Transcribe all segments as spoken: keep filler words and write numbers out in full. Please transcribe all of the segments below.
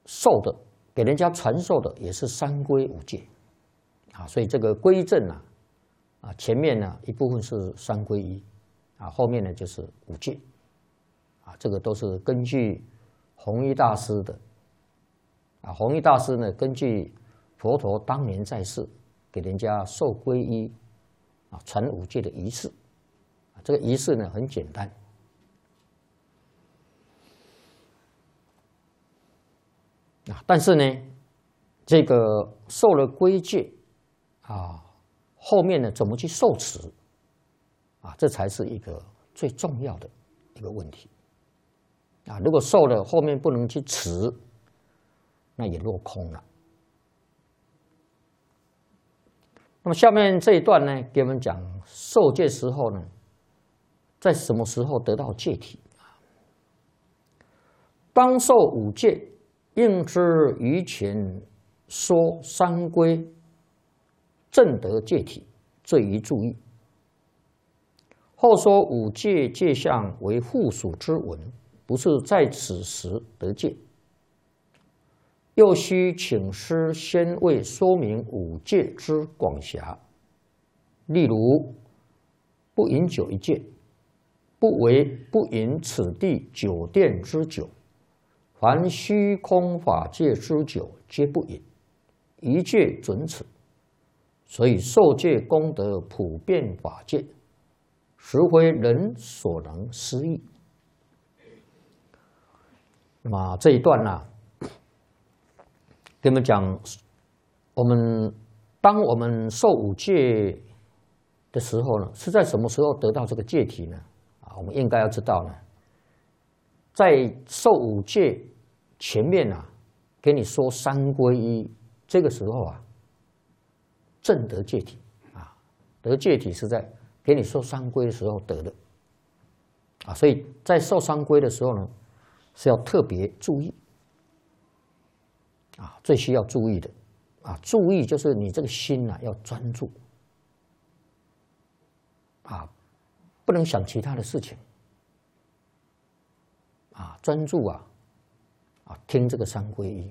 受的，给人家传授的也是三规五戒啊，所以这个规正啊，啊前面呢一部分是三归一啊，后面呢就是五戒啊，这个都是根据弘一大师的啊，弘一大师呢根据佛陀当年在世给人家受皈依啊，传五戒的仪式啊，这个仪式呢很简单。啊，但是呢，这个受了规戒啊，后面呢怎么去受持啊，这才是一个最重要的一个问题啊。如果受了后面不能去持，那也落空了。那么下面这一段呢，给我们讲受戒时候呢，在什么时候得到戒体？当受五戒。应知于前说三规，正得戒体，最宜注意。后说五戒戒相为附属之文，不是在此时得戒。又须请师先为说明五戒之广狭，例如不饮酒一戒，不为不饮此地酒店之酒。凡虚空法界之酒，皆不饮，一戒准此。所以受戒功德普遍法界，实非人所能思议。那么这一段呢、啊，跟我们讲，我们当我们受五戒的时候呢，是在什么时候得到这个戒体呢？啊，我们应该要知道呢。在受五戒前面啊，给你说三归一，这个时候啊，正得戒体啊，得戒体是在给你受三归的时候得的啊，所以在受三归的时候呢，是要特别注意啊，最需要注意的啊，注意就是你这个心啊要专注啊，不能想其他的事情。啊，专注啊，啊，听这个三皈依。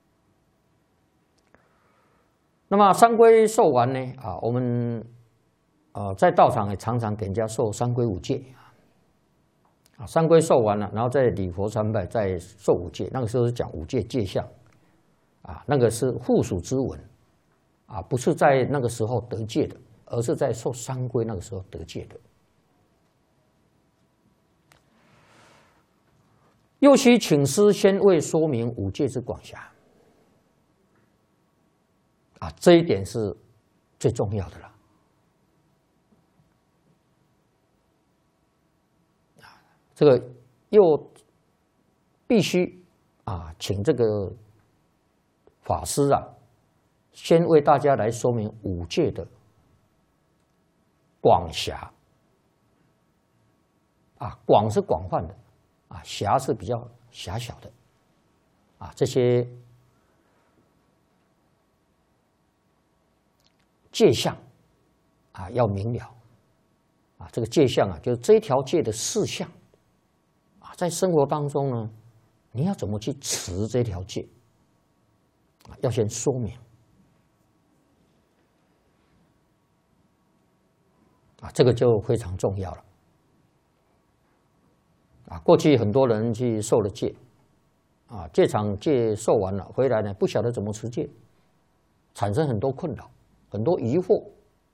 那么三皈受完呢，啊，我们呃在道场也常常给人家受三皈五戒啊，三皈受完了，然后再礼佛参拜，再受五戒。那个时候是讲五戒戒相，啊，那个是附属之文，啊，不是在那个时候得戒的，而是在受三皈那个时候得戒的。又须请师先为说明五戒之广狭，啊，这一点是最重要的了。啊，这个又必须啊，请这个法师啊，先为大家来说明五戒的广狭。啊，广是广泛的。啊，狭是比较狭小的，啊，这些戒相啊要明了，啊，这个戒相啊，就是这条戒的事项，啊，在生活当中呢，你要怎么去持这条戒，啊，要先说明，啊，这个就非常重要了。啊，过去很多人去受了戒，啊，戒场戒受完了，回来呢不晓得怎么持戒，产生很多困扰，很多疑惑。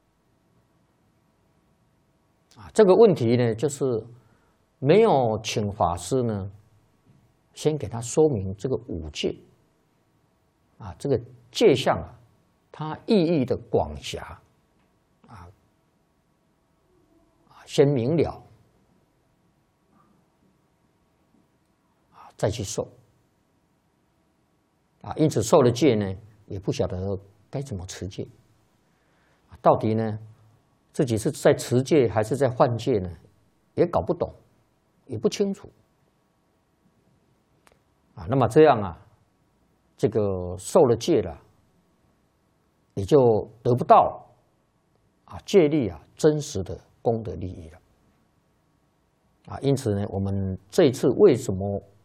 啊，这个问题呢，就是没有请法师呢，先给他说明这个五戒，啊，这个戒相啊，它意义的广狭，啊，啊，先明了。再去受啊，因此受了戒呢，也不晓得该怎么持戒，到底呢，自己是在持戒还是在犯戒呢，也搞不懂，也不清楚啊。那么这样啊，这个受了戒了，也就得不到啊戒力啊真实的功德利益了啊。因此呢，我们这一次为什么